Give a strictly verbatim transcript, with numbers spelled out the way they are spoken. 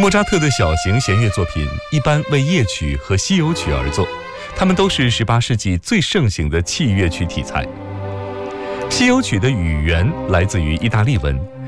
莫扎特的小型弦乐作品一般为夜曲和西游曲而作，它们都是十八世纪最盛行的器乐曲题材。西游曲的语源来自于意大利文，